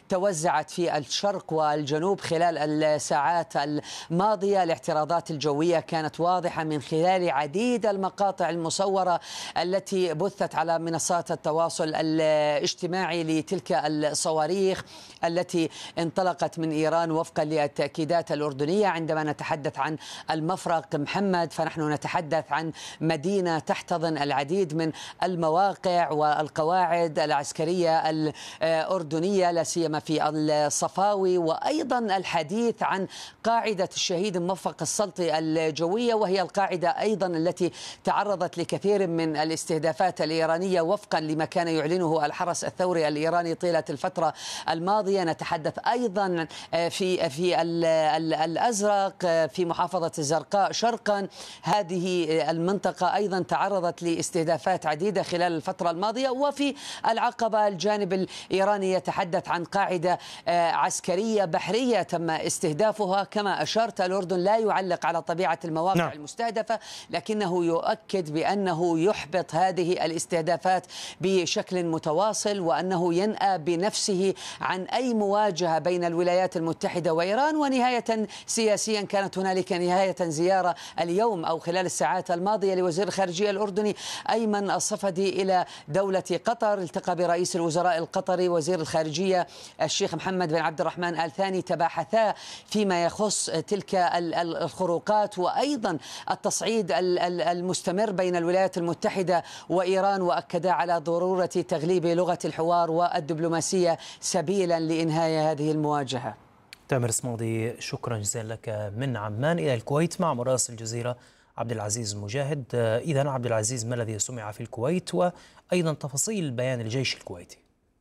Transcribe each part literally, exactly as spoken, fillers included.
توزعت في الشرق والجنوب خلال الساعات الماضية. الاعتراضات الجوية كانت واضحة من خلال عديد المقاطع المصورة التي بثت على منصات التواصل الاجتماعي لتلك الصواريخ التي انطلقت من إيران وفقا للتأكيدات الأردنية. عندما نتحدث عن المفرق محمد فنحن نتحدث عن مدينة تحتضن العديد من المواقع والقواعد العسكرية الأردنية لا سيما في الصفاوي، وأيضا الحديث عن قاعدة الشهيد موفق السلطي الجوية، وهي القاعدة أيضا التي تعرضت لكثير من الاستهدافات الإيرانية وفقا لما كان يعلنه الحرس الثوري الإيراني طيلة الفترة الماضية. نتحدث أيضا في في الأزرق في محافظة الزرقاء شرقا، هذه المنطقة أيضا تعرضت لاستهدافات عديدة خلال الفترة الماضية. وفي العقبة الجانب الإيراني يتحدث عن قاعدة عسكرية بحرية تم استهدافها. كما أشرت الأردن لا يعلق على طبيعة المواقع نعم. المستهدفة، لكنه يؤكد بأنه يحبط هذه الاستهدافات بشكل متواصل، وأنه ينأى بنفسه عن أي مواجهة بين الولايات المتحدة وإيران. ونهاية سياسيا كانت هنالك نهاية زيارة اليوم أو خلال الساعات الماضية لوزير الخارجية الأردني أيمن الصفدي إلى دولة قطر. التقى برئيس الوزراء القطري وزير الخارجية الشيخ محمد بن عبد الرحمن آل ثاني، تباحثا فيما يخص تلك الخروقات وأيضا التصعيد المستمر بين الولايات المتحدة وإيران، وأكدا على ضرورة تغليب لغة الحوار والدبلوماسية سبيلا لإنهاء هذه المواجهة. تامر صمادي، شكرا جزيلا لك من عمان إلى الكويت مع مراسل الجزيرة عبد العزيز مجاهد. إذن عبد العزيز، ما الذي سمع في الكويت وأيضا تفاصيل بيان الجيش الكويتي؟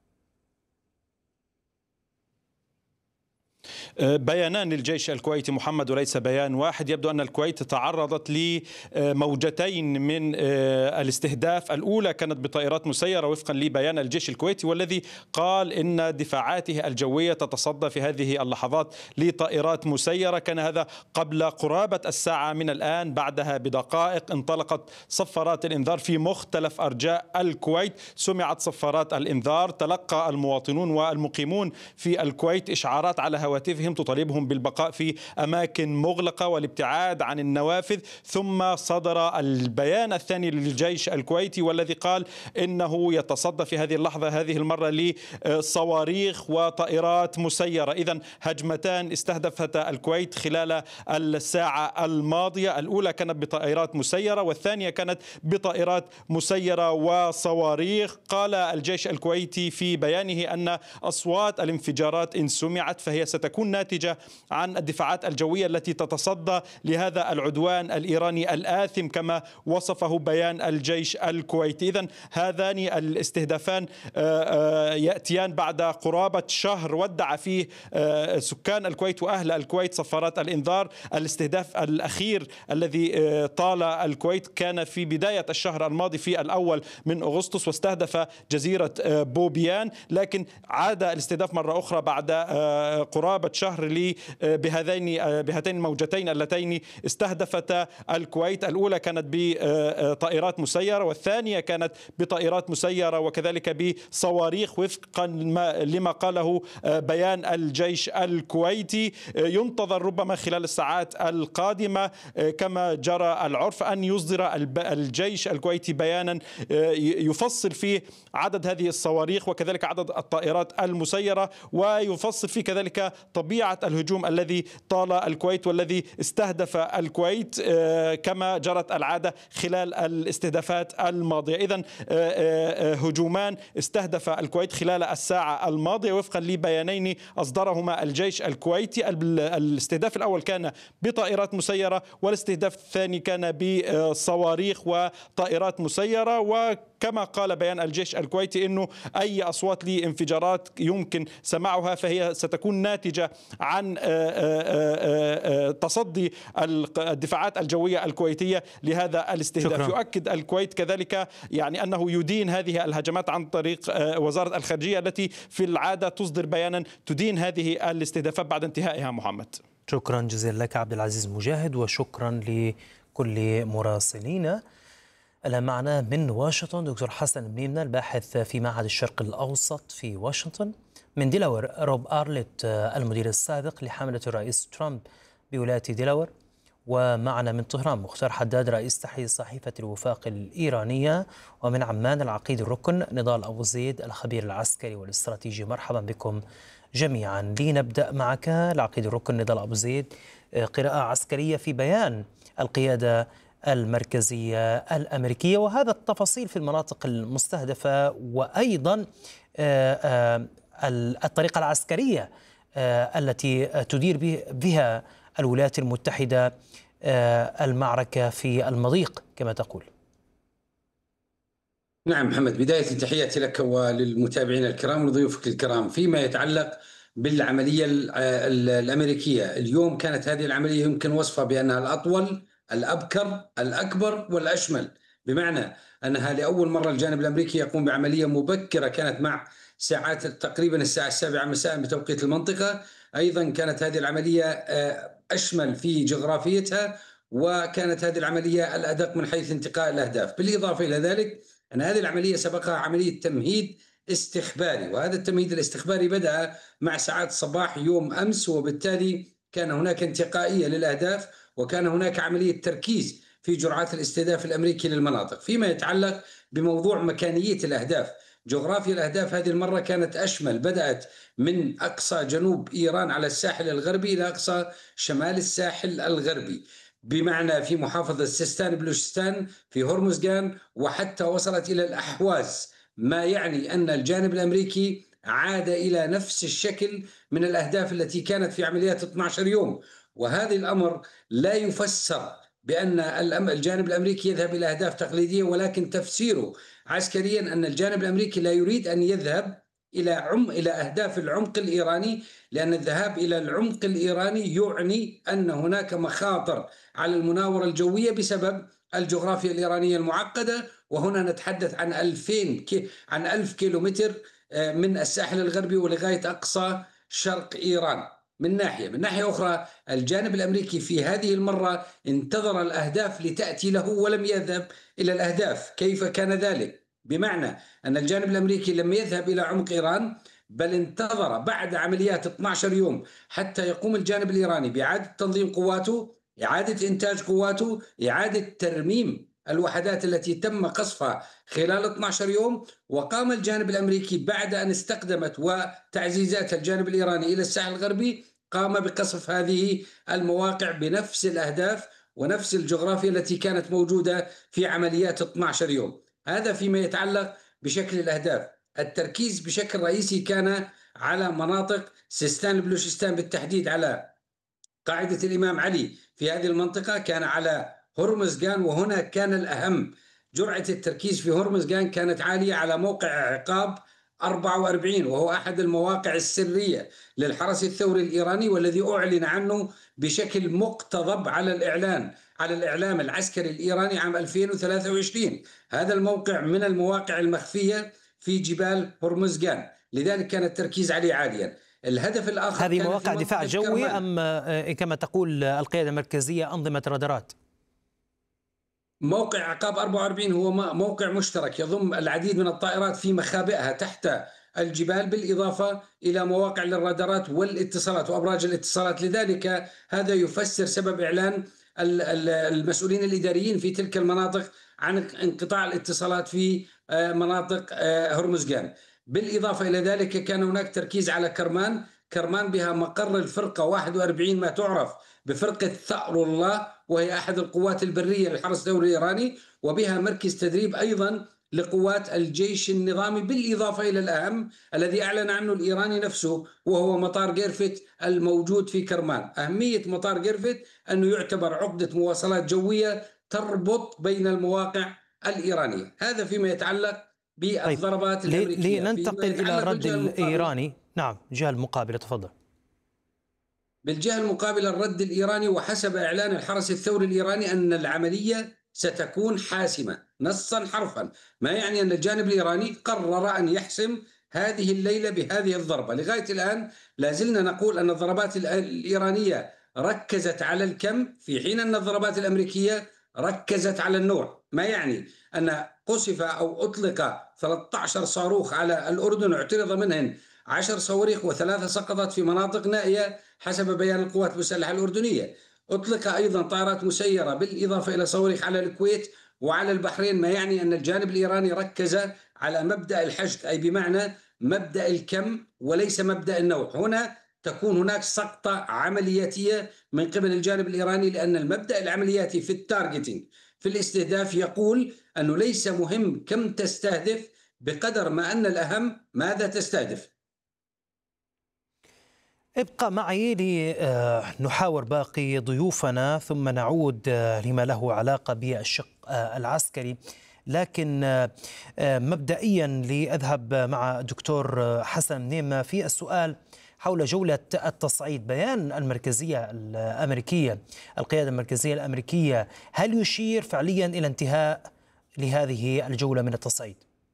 بيانان للجيش الكويتي محمد وليس بيان واحد. يبدو أن الكويت تعرضت لموجتين من الاستهداف. الأولى كانت بطائرات مسيرة وفقا لبيان الجيش الكويتي، والذي قال إن دفاعاته الجوية تتصدى في هذه اللحظات لطائرات مسيرة. كان هذا قبل قرابة الساعة من الآن. بعدها بدقائق انطلقت صفارات الإنذار في مختلف أرجاء الكويت. سمعت صفارات الإنذار، تلقى المواطنون والمقيمون في الكويت إشعارات على هواتفهم تطالبهم بالبقاء في أماكن مغلقة والابتعاد عن النوافذ. ثم صدر البيان الثاني للجيش الكويتي والذي قال إنه يتصدى في هذه اللحظة هذه المرة لصواريخ وطائرات مسيرة. إذن هجمتان استهدفتا الكويت خلال الساعة الماضية. الأولى كانت بطائرات مسيرة والثانية كانت بطائرات مسيرة وصواريخ. قال الجيش الكويتي في بيانه أن أصوات الانفجارات إن سمعت فهي ستكون ناتجة عن الدفاعات الجوية التي تتصدى لهذا العدوان الإيراني الآثم كما وصفه بيان الجيش الكويتي. إذن هذان الاستهدافان يأتيان بعد قرابة شهر ودع فيه سكان الكويت وأهل الكويت صفارات الإنذار. الاستهداف الأخير الذي طال الكويت كان في بداية الشهر الماضي في الأول من أغسطس واستهدف جزيرة بوبيان، لكن عاد الاستهداف مرة أخرى بعد قرابة شهر لي بهذين بهاتين الموجتين اللتين استهدفتا الكويت. الأولى كانت بطائرات مسيرة والثانية كانت بطائرات مسيرة وكذلك بصواريخ وفقا لما قاله بيان الجيش الكويتي. ينتظر ربما خلال الساعات القادمة كما جرى العرف أن يصدر الجيش الكويتي بيانا يفصل فيه عدد هذه الصواريخ وكذلك عدد الطائرات المسيرة، ويفصل فيه كذلك طبيعة الهجوم الذي طال الكويت والذي استهدف الكويت كما جرت العادة خلال الاستهدافات الماضية. إذن هجومان استهدف الكويت خلال الساعة الماضية وفقا لبيانين أصدرهما الجيش الكويتي. الاستهداف الأول كان بطائرات مسيرة والاستهداف الثاني كان بصواريخ وطائرات مسيرة. وكما قال بيان الجيش الكويتي إنه أي أصوات لانفجارات يمكن سماعها فهي ستكون ناتجة عن تصدي الدفاعات الجوية الكويتية لهذا الاستهداف. شكرا. يؤكد الكويت كذلك يعني أنه يدين هذه الهجمات عن طريق وزارة الخارجية التي في العادة تصدر بيانا تدين هذه الاستهدافات بعد انتهائها. محمد، شكرا جزيلا لك عبد العزيز مجاهد، وشكرا لكل مراسلينا. الآن معنا من واشنطن دكتور حسن بنيمنة الباحث في معهد الشرق الأوسط في واشنطن. من ديلاور روب أرلت المدير السابق لحملة الرئيس ترامب بولاية ديلاور. ومعنا من طهران مختار حداد رئيس تحرير صحيفة الوفاق الإيرانية، ومن عمان العقيد الركن نضال أبو زيد الخبير العسكري والاستراتيجي. مرحبا بكم جميعا. لنبدأ معك العقيد الركن نضال أبو زيد، قراءة عسكرية في بيان القيادة المركزية الأمريكية وهذا التفاصيل في المناطق المستهدفة، وأيضا الطريقة العسكرية التي تدير بها الولايات المتحدة المعركة في المضيق كما تقول. نعم محمد، بداية تحياتي لك وللمتابعين الكرام وضيوفك الكرام. فيما يتعلق بالعملية الأمريكية اليوم، كانت هذه العملية يمكن وصفها بأنها الأطول الأبكر الأكبر والأشمل، بمعنى أنها لأول مرة الجانب الأمريكي يقوم بعملية مبكرة كانت مع ساعات تقريبا الساعة السابعة مساء بتوقيت المنطقة. أيضا كانت هذه العملية أشمل في جغرافيتها، وكانت هذه العملية الأدق من حيث انتقاء الأهداف. بالإضافة إلى ذلك أن هذه العملية سبقها عملية تمهيد استخباري، وهذا التمهيد الاستخباري بدأ مع ساعات صباح يوم أمس، وبالتالي كان هناك انتقائية للأهداف وكان هناك عملية تركيز في جرعات الاستهداف الأمريكي للمناطق. فيما يتعلق بموضوع مكانية الأهداف، جغرافيا الأهداف هذه المرة كانت أشمل، بدأت من أقصى جنوب إيران على الساحل الغربي إلى أقصى شمال الساحل الغربي، بمعنى في محافظة سيستان بلوشستان في هرمزغان، وحتى وصلت إلى الأحواز، ما يعني أن الجانب الأمريكي عاد إلى نفس الشكل من الأهداف التي كانت في عمليات اثني عشر يوم. وهذا الأمر لا يفسر بأن الجانب الأمريكي يذهب إلى أهداف تقليدية، ولكن تفسيره عسكريا أن الجانب الأمريكي لا يريد أن يذهب إلى عم إلى أهداف العمق الإيراني، لأن الذهاب إلى العمق الإيراني يعني أن هناك مخاطر على المناورة الجوية بسبب الجغرافيا الإيرانية المعقدة. وهنا نتحدث عن ألفين كي عن ألف كيلومتر من الساحل الغربي ولغاية أقصى شرق إيران من ناحية. من ناحية أخرى الجانب الأمريكي في هذه المرة انتظر الأهداف لتأتي له ولم يذهب إلى الأهداف. كيف كان ذلك؟ بمعنى أن الجانب الأمريكي لم يذهب إلى عمق إيران، بل انتظر بعد عمليات اثني عشر يوم حتى يقوم الجانب الإيراني بإعادة تنظيم قواته، إعادة إنتاج قواته، إعادة ترميم الوحدات التي تم قصفها خلال اثني عشر يوم. وقام الجانب الأمريكي بعد أن استقدمت وتعزيزات الجانب الإيراني إلى الساحل الغربي، قام بقصف هذه المواقع بنفس الأهداف ونفس الجغرافيا التي كانت موجودة في عمليات اثني عشر يوم. هذا فيما يتعلق بشكل الأهداف. التركيز بشكل رئيسي كان على مناطق سيستان بلوشستان، بالتحديد على قاعدة الإمام علي في هذه المنطقة، كان على هرمزغان، وهنا كان الأهم. جرعة التركيز في هرمزغان كانت عالية على موقع عقاب أربعة وأربعين، وهو أحد المواقع السرية للحرس الثوري الإيراني، والذي أعلن عنه بشكل مقتضب على الإعلان على الإعلام العسكري الإيراني عام ألفين وثلاثة وعشرين. هذا الموقع من المواقع المخفية في جبال هرمزغان، لذلك كان التركيز عليه عاليا. الهدف الآخر هذه مواقع دفاع جوي أم كما تقول القيادة المركزية أنظمة رادارات؟ موقع عقاب أربعة وأربعين هو موقع مشترك يضم العديد من الطائرات في مخابئها تحت الجبال، بالإضافة إلى مواقع للرادارات والاتصالات وأبراج الاتصالات. لذلك هذا يفسر سبب إعلان المسؤولين الإداريين في تلك المناطق عن انقطاع الاتصالات في مناطق هرمزغان. بالإضافة إلى ذلك كان هناك تركيز على كرمان. كرمان بها مقر الفرقة واحد وأربعين، ما تعرف بفرقة ثأر الله، وهي أحد القوات البرية للحرس الثوري الإيراني، وبها مركز تدريب أيضا لقوات الجيش النظامي، بالإضافة إلى الأهم الذي أعلن عنه الإيراني نفسه، وهو مطار جيرفت الموجود في كرمان. أهمية مطار جيرفت أنه يعتبر عقدة مواصلات جوية تربط بين المواقع الإيرانية. هذا فيما يتعلق بالضربات طيب. الأمريكية. لننتقل إلى الرد الإيراني. نعم، الجهة المقابلة تفضل. بالجهة المقابلة الرد الإيراني، وحسب إعلان الحرس الثوري الإيراني أن العملية ستكون حاسمة نصا حرفا، ما يعني أن الجانب الإيراني قرر أن يحسم هذه الليلة بهذه الضربة. لغاية الآن لازلنا نقول أن الضربات الإيرانية ركزت على الكم، في حين أن الضربات الأمريكية ركزت على النوع، ما يعني أن قصف أو أطلق ثلاثة عشر صاروخ على الأردن، اعترض منهن عشر صواريخ وثلاثة سقطت في مناطق نائية حسب بيان القوات المسلحة الأردنية. أطلق أيضا طائرات مسيرة بالإضافة إلى صواريخ على الكويت وعلى البحرين، ما يعني أن الجانب الإيراني ركز على مبدأ الحشد، أي بمعنى مبدأ الكم وليس مبدأ النوع. هنا تكون هناك سقطة عملياتية من قبل الجانب الإيراني، لأن المبدأ العملياتي في التارجتينج في الاستهداف يقول أنه ليس مهم كم تستهدف بقدر ما أن الأهم ماذا تستهدف. ابقى معي لنحاور باقي ضيوفنا ثم نعود لما له علاقة بالشق العسكري، لكن مبدئيا لأذهب مع الدكتور حسن نيمة في السؤال حول جولة التصعيد. بيان المركزية الأمريكية، القيادة المركزية الأمريكية، هل يشير فعليا إلى انتهاء لهذه الجولة من التصعيد؟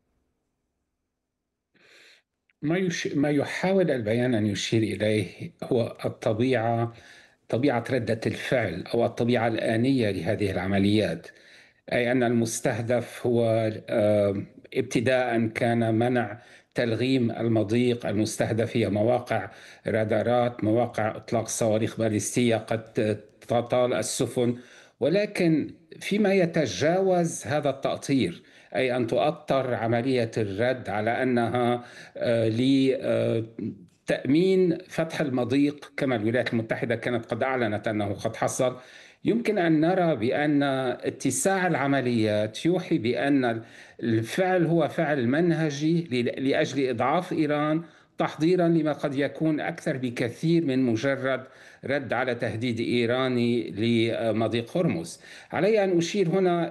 ما يش... ما يحاول البيان أن يشير إليه هو الطبيعة، طبيعة ردة الفعل أو الطبيعة الآنية لهذه العمليات، أي أن المستهدف هو ابتداء كان منع تلغيم المضيق. المستهدف هي مواقع رادارات، مواقع إطلاق صواريخ باليستية قد تطال السفن، ولكن فيما يتجاوز هذا التأطير، أي أن تؤطر عملية الرد على أنها لتأمين فتح المضيق كما الولايات المتحدة كانت قد أعلنت أنه قد حصل، يمكن أن نرى بأن اتساع العمليات يوحي بأن الفعل هو فعل منهجي لأجل إضعاف إيران، تحضيرا لما قد يكون أكثر بكثير من مجرد رد على تهديد إيراني لمضيق هرمز. علي أن أشير هنا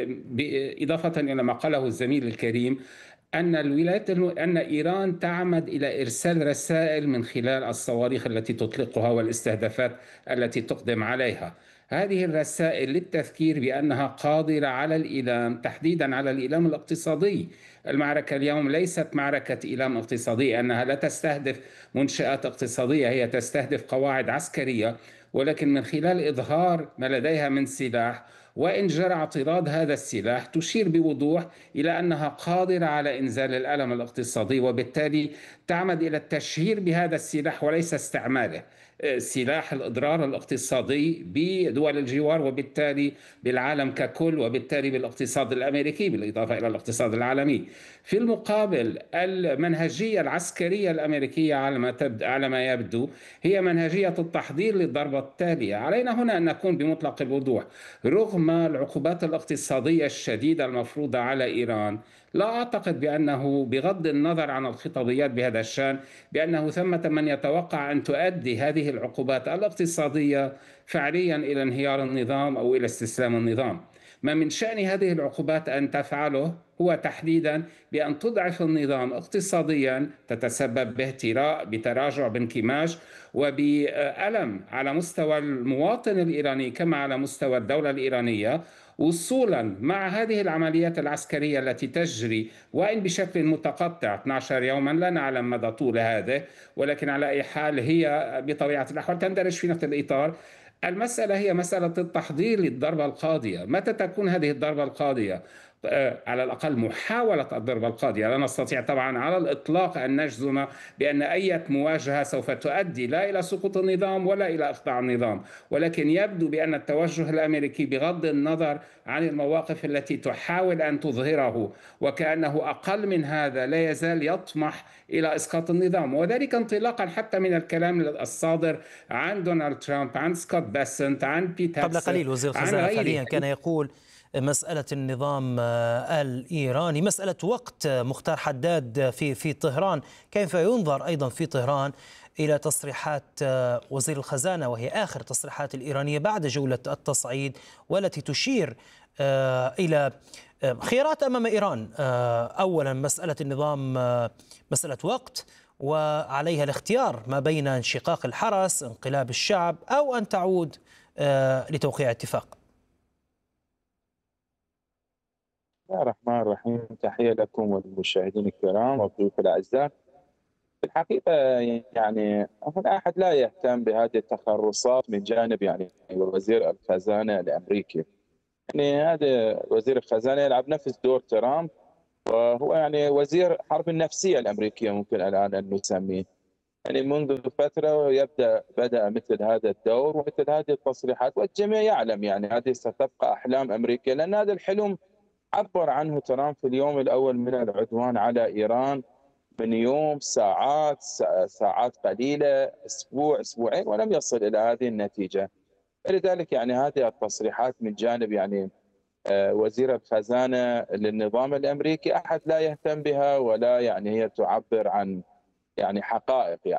إضافة إلى ما قاله الزميل الكريم أن الولايات أن إيران تعمد إلى إرسال رسائل من خلال الصواريخ التي تطلقها والاستهدافات التي تقدم عليها. هذه الرسائل للتذكير بأنها قادرة على الإيلام، تحديدا على الإيلام الاقتصادي. المعركة اليوم ليست معركة إيلام اقتصادي، أنها لا تستهدف منشآت اقتصادية، هي تستهدف قواعد عسكرية، ولكن من خلال إظهار ما لديها من سلاح وإن جرى اعتراض هذا السلاح تشير بوضوح إلى أنها قادرة على إنزال الألم الاقتصادي، وبالتالي تعمد إلى التشهير بهذا السلاح وليس استعماله، سلاح الإضرار الاقتصادي بدول الجوار وبالتالي بالعالم ككل وبالتالي بالاقتصاد الأمريكي بالإضافة إلى الاقتصاد العالمي. في المقابل المنهجية العسكرية الأمريكية على ما, على ما يبدو هي منهجية التحضير للضربة التالية. علينا هنا أن نكون بمطلق الوضوح، رغم العقوبات الاقتصادية الشديدة المفروضة على إيران، لا أعتقد بأنه بغض النظر عن الخطابيات بهذا الشأن بأنه ثمة من يتوقع أن تؤدي هذه العقوبات الاقتصادية فعليا إلى انهيار النظام أو إلى استسلام النظام. ما من شأن هذه العقوبات أن تفعله هو تحديدا بأن تضعف النظام اقتصاديا، تتسبب باهتراء، بتراجع، بانكماش، وبألم على مستوى المواطن الإيراني كما على مستوى الدولة الإيرانية، وصولا مع هذه العمليات العسكرية التي تجري وإن بشكل متقطع اثني عشر يوما، لا نعلم مدى طول هذا، ولكن على أي حال هي بطبيعة الأحوال تندرج في نفس الإطار. المسألة هي مسألة التحضير للضربة القاضية. متى تكون هذه الضربة القاضية؟ على الأقل محاولة الضربة القاضية. لا نستطيع طبعا على الإطلاق أن نجزم بأن أي مواجهة سوف تؤدي لا إلى سقوط النظام ولا إلى إخضاع النظام، ولكن يبدو بأن التوجه الأمريكي بغض النظر عن المواقف التي تحاول أن تظهره وكأنه أقل من هذا لا يزال يطمح إلى إسقاط النظام، وذلك انطلاقا حتى من الكلام الصادر عن دونالد ترامب، عن سكوت بيسنت، عن بيت قبل قليل وزير الخزانة فعليا كان يقول مسألة النظام الإيراني مسألة وقت. مختار حداد في في طهران، كيف ينظر أيضا في طهران إلى تصريحات وزير الخزانة وهي آخر تصريحات الإيرانية بعد جولة التصعيد، والتي تشير إلى خيارات أمام إيران؟ أولا مسألة النظام مسألة وقت، وعليها الاختيار ما بين انشقاق الحرس، انقلاب الشعب، أو أن تعود لتوقيع اتفاق. بسم الله الرحمن الرحيم، تحية لكم والمشاهدين الكرام والضيوف الأعزاء. في الحقيقة يعني هنا أحد لا يهتم بهذه التخرصات من جانب يعني وزير الخزانة الأمريكي. يعني هذا وزير الخزانة يلعب نفس دور ترامب، وهو يعني وزير حرب النفسية الأمريكية ممكن الآن أن نسميه. يعني منذ فترة يبدأ بدأ مثل هذا الدور ومثل هذه التصريحات، والجميع يعلم يعني هذه ستبقى أحلام أمريكا، لأن هذا الحلم عبر عنه ترامب في اليوم الأول من العدوان على إيران، من يوم، ساعات ساعات قليلة، أسبوع أسبوعين، ولم يصل إلى هذه النتيجة. لذلك يعني هذه التصريحات من جانب يعني وزير الخزانة للنظام الأمريكي أحد لا يهتم بها، ولا يعني هي تعبر عن يعني حقائق يعني.